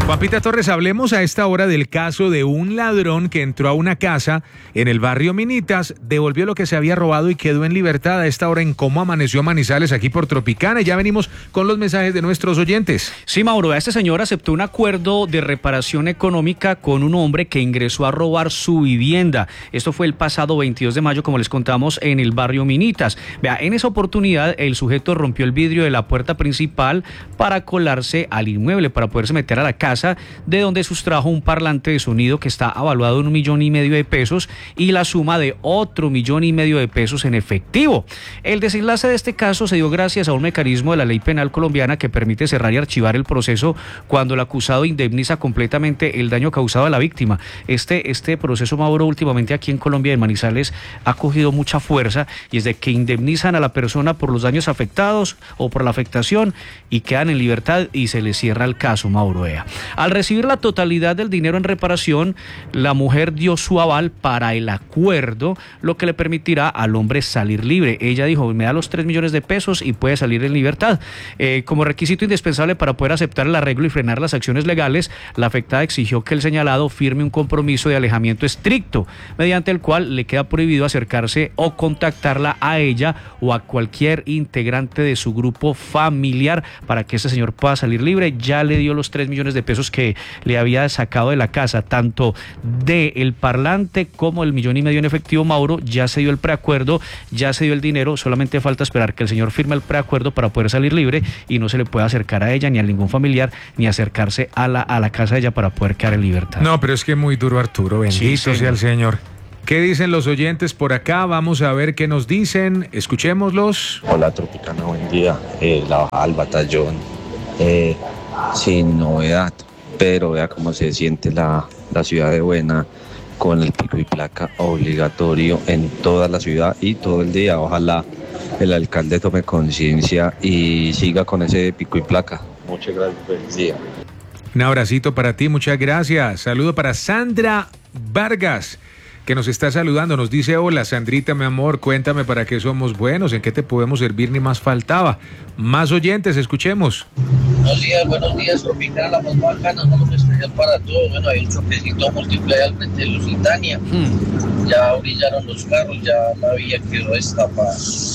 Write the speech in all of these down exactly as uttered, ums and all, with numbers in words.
Juanpita Torres, hablemos a esta hora del caso de un ladrón que entró a una casa en el barrio Minitas, devolvió lo que se había robado y quedó en libertad. A esta hora en Cómo Amaneció Manizales, aquí por Tropicana. Y ya venimos con los mensajes de nuestros oyentes. Sí, Mauro, este señor aceptó un acuerdo de reparación económica con un hombre que ingresó a robar su vivienda. Esto fue el pasado veintidós de mayo, como les contamos, en el barrio Minitas. Vea, en esa oportunidad el sujeto rompió el vidrio de la puerta principal para colarse al inmueble, para poderse meter a la casa, de donde sustrajo un parlante de sonido que está avaluado en un millón y medio de pesos y la suma de otro millón y medio de pesos en efectivo. El desenlace de este caso se dio gracias a un mecanismo de la ley penal colombiana que permite cerrar y archivar el proceso cuando el acusado indemniza completamente el daño causado a la víctima. Este, este proceso, Mauro, últimamente aquí en Colombia, en Manizales, ha cogido mucha fuerza, y es de que indemnizan a la persona por los daños afectados o por la afectación y quedan en libertad y se les cierra el caso, Mauro. Ea. Al recibir la totalidad del dinero en reparación, la mujer dio su aval para el acuerdo, lo que le permitirá al hombre salir libre. Ella dijo, me da los tres millones de pesos y puede salir en libertad. Eh, como requisito indispensable para poder aceptar el arreglo y frenar las acciones legales, la afectada exigió que el señalado firme un compromiso de alejamiento estricto, mediante el cual le queda prohibido acercarse o contactarla a ella o a cualquier integrante de su grupo familiar para que ese señor pueda salir libre. Ya le dio los tres millones de pesos que le había sacado de la casa, tanto de el parlante como el millón y medio en efectivo, Mauro. Ya se dio el preacuerdo, ya se dio el dinero, solamente falta esperar que el señor firme el preacuerdo para poder salir libre y no se le pueda acercar a ella ni a ningún familiar, ni acercarse a la, a la casa de ella para poder quedar en libertad. No, pero es que muy duro, Arturo, bendito sí, sea el Señor. ¿Qué dicen los oyentes por acá? Vamos a ver qué nos dicen, escuchémoslos. Hola, Tropicana, buen día. Eh, la bajada al batallón, eh, sin novedad, pero vea cómo se siente la, la ciudad de Buena con el pico y placa obligatorio en toda la ciudad y todo el día. Ojalá el alcalde tome conciencia y siga con ese pico y placa. Muchas gracias, feliz día. Un abracito para ti, muchas gracias. Saludo para Sandra Vargas, que nos está saludando, nos dice: hola Sandrita, mi amor, cuéntame para qué somos buenos, en qué te podemos servir, ni más faltaba. Más oyentes, escuchemos. Buenos días, buenos días, Tropicana, la más bacana, saludos especial para todos. Bueno, hay un choquecito múltiple ahí al frente de Lusitania, hmm. ya brillaron los carros, ya la vía quedó destapada.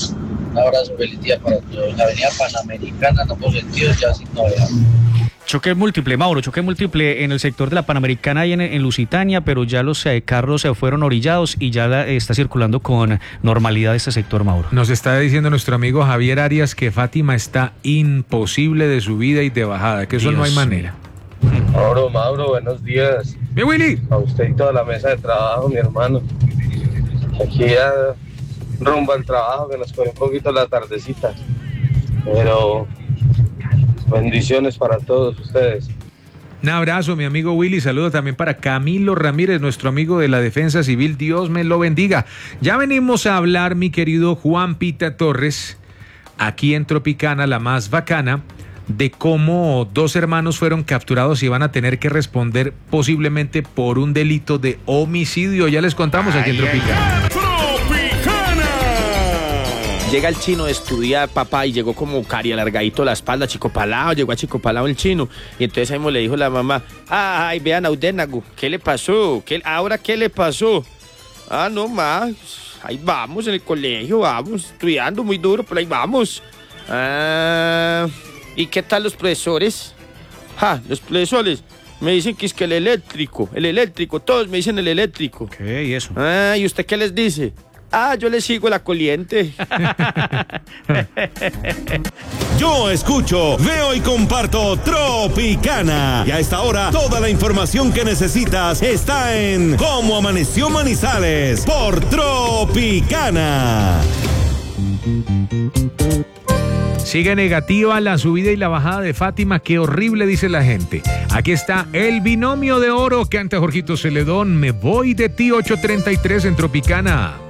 Un abrazo, feliz día para todos. La avenida Panamericana en ambos sentidos ya sin novedad. Choque múltiple, Mauro, choque múltiple en el sector de la Panamericana y en, en Lusitania, pero ya los eh, carros se fueron orillados y ya la, está circulando con normalidad este sector, Mauro. Nos está diciendo nuestro amigo Javier Arias que Fátima está imposible de subida y de bajada, que eso Dios no hay manera. Mauro, Mauro, buenos días. ¡Mi Willy! A usted y toda la mesa de trabajo, mi hermano. Aquí ya rumbo al trabajo, que nos coge un poquito la tardecita, pero bendiciones para todos ustedes. Un abrazo, mi amigo Willy. Saludo también para Camilo Ramírez, nuestro amigo de la Defensa Civil. Dios me lo bendiga. Ya venimos a hablar, mi querido Juanpita Torres, aquí en Tropicana, la más bacana, de cómo dos hermanos fueron capturados y van a tener que responder posiblemente por un delito de homicidio. Ya les contamos aquí en Tropicana. Llega el chino de estudiar, papá, y llegó como cari alargadito la espalda, chico palado, llegó a chico palado el chino. Y entonces ahí le dijo la mamá: ay, vean a Udénago, ¿qué le pasó? ¿Qué, ¿Ahora qué le pasó? Ah, no más, ahí vamos en el colegio, vamos, estudiando muy duro, pero ahí vamos. Ah, ¿y qué tal los profesores? Ah, los profesores me dicen que es que el eléctrico, el eléctrico, todos me dicen el eléctrico. ¿Qué? ¿Y eso? Ah, ¿y usted qué les dice? Ah, yo le sigo la corriente. Yo escucho, veo y comparto Tropicana. Y a esta hora, toda la información que necesitas está en Cómo Amaneció Manizales por Tropicana. Sigue negativa la subida y la bajada de Fátima, qué horrible, dice la gente. Aquí está el binomio de oro, canta Jorgito Celedón, Me voy de ti, ocho treinta y tres en Tropicana.